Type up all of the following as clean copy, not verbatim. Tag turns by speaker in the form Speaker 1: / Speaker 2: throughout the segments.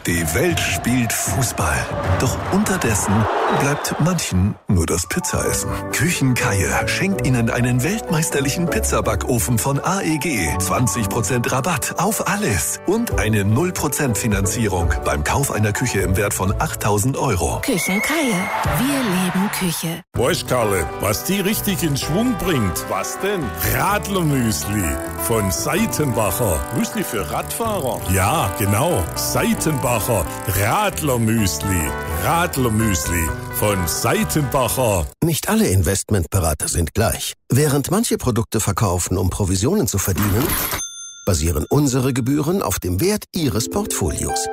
Speaker 1: Die Welt spielt Fußball. Doch unterdessen bleibt manchen nur das Pizzaessen. Küchenkeie schenkt Ihnen einen weltmeisterlichen Pizzabackofen von AEG. 20% Rabatt auf alles. Und eine 0% Finanzierung beim Kauf einer Küche im Wert von 8.000 €.
Speaker 2: Küchenkeie. Wir leben Küche.
Speaker 3: Weißt, Karle, was die richtig in Schwung bringt? Was denn? Radlermüsli von Seitenbacher. Müsli für Radfahrer? Ja, genau. Seitenbacher Radlermüsli. Radlermüsli von Seitenbacher.
Speaker 4: Nicht alle Investmentberater sind gleich. Während manche Produkte verkaufen, um Provisionen zu verdienen, basieren unsere Gebühren auf dem Wert Ihres Portfolios.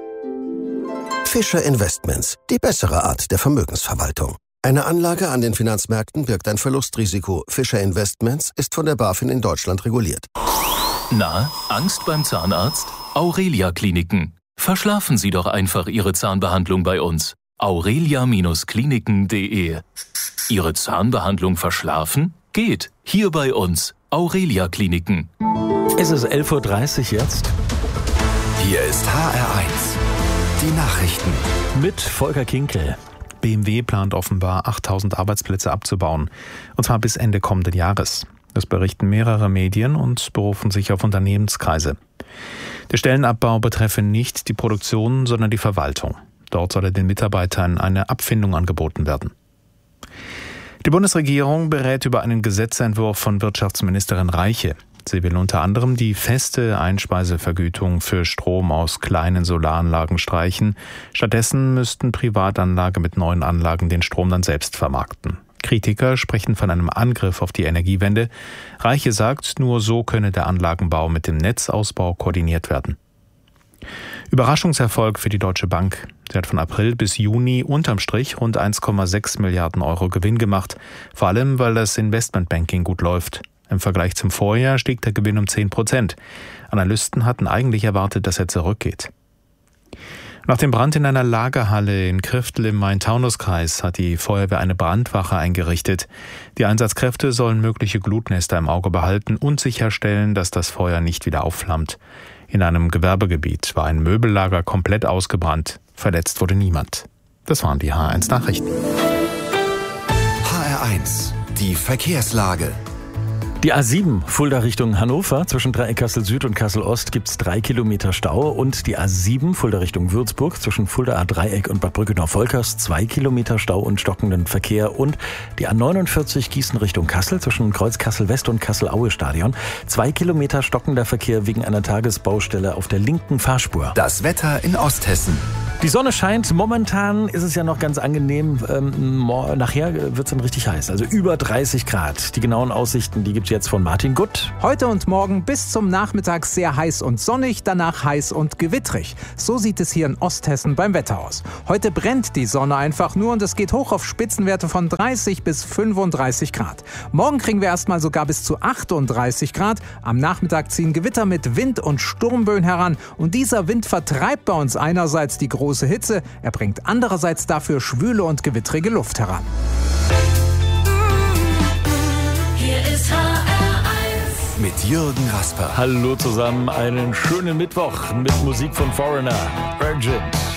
Speaker 4: Fischer Investments, die bessere Art der Vermögensverwaltung. Eine Anlage an den Finanzmärkten birgt ein Verlustrisiko. Fischer Investments ist von der BaFin in Deutschland reguliert.
Speaker 5: Na, Angst beim Zahnarzt? Aurelia Kliniken. Verschlafen Sie doch einfach Ihre Zahnbehandlung bei uns. aurelia-kliniken.de. Ihre Zahnbehandlung verschlafen? Geht. Hier bei uns. Aurelia Kliniken.
Speaker 6: Es ist 11:30 Uhr jetzt.
Speaker 1: Hier ist HR1. Die Nachrichten.
Speaker 6: Mit Volker Kinkel. BMW plant offenbar 8.000 Arbeitsplätze abzubauen. Und zwar bis Ende kommenden Jahres. Das berichten mehrere Medien und berufen sich auf Unternehmenskreise. Der Stellenabbau betreffe nicht die Produktion, sondern die Verwaltung. Dort solle den Mitarbeitern eine Abfindung angeboten werden. Die Bundesregierung berät über einen Gesetzentwurf von Wirtschaftsministerin Reiche. Sie will unter anderem die feste Einspeisevergütung für Strom aus kleinen Solaranlagen streichen. Stattdessen müssten Privatanlagen mit neuen Anlagen den Strom dann selbst vermarkten. Kritiker sprechen von einem Angriff auf die Energiewende. Reiche sagt, nur so könne der Anlagenbau mit dem Netzausbau koordiniert werden. Überraschungserfolg für die Deutsche Bank. Sie hat von April bis Juni unterm Strich rund 1,6 Milliarden € Gewinn gemacht, vor allem weil das Investmentbanking gut läuft. Im Vergleich zum Vorjahr stieg der Gewinn um 10%. Analysten hatten eigentlich erwartet, dass er zurückgeht. Nach dem Brand in einer Lagerhalle in Kriftel im Main-Taunus-Kreis hat die Feuerwehr eine Brandwache eingerichtet. Die Einsatzkräfte sollen mögliche Glutnester im Auge behalten und sicherstellen, dass das Feuer nicht wieder aufflammt. In einem Gewerbegebiet war ein Möbellager komplett ausgebrannt. Verletzt wurde niemand. Das waren die HR1 Nachrichten.
Speaker 1: HR1, die Verkehrslage.
Speaker 6: Die A7 Fulda Richtung Hannover, zwischen Dreieck Kassel Süd und Kassel Ost gibt's 3 Kilometer Stau, und die A7 Fulda Richtung Würzburg, zwischen Fulda Dreieck und Bad Brückenau-Volkers 2 Kilometer Stau und stockenden Verkehr, und die A49 Gießen Richtung Kassel, zwischen Kreuz Kassel West und Kassel-Aue Stadion 2 Kilometer stockender Verkehr wegen einer Tagesbaustelle auf der linken Fahrspur.
Speaker 1: Das Wetter in Osthessen.
Speaker 6: Die Sonne scheint, momentan ist es ja noch ganz angenehm, nachher wird es dann richtig heiß, also über 30 Grad. Die genauen Aussichten, die gibt es jetzt von Martin Gutt.
Speaker 7: Heute und morgen bis zum Nachmittag sehr heiß und sonnig, danach heiß und gewittrig. So sieht es hier in Osthessen beim Wetter aus. Heute brennt die Sonne einfach nur und es geht hoch auf Spitzenwerte von 30 bis 35 Grad. Morgen kriegen wir erstmal sogar bis zu 38 Grad. Am Nachmittag ziehen Gewitter mit Wind und Sturmböen heran und dieser Wind vertreibt bei uns einerseits die große Hitze, er bringt andererseits dafür schwüle und gewittrige Luft heran.
Speaker 2: Hier ist HR1
Speaker 1: mit Jürgen Rasper.
Speaker 6: Hallo zusammen, einen schönen Mittwoch mit Musik von Foreigner, Urgent.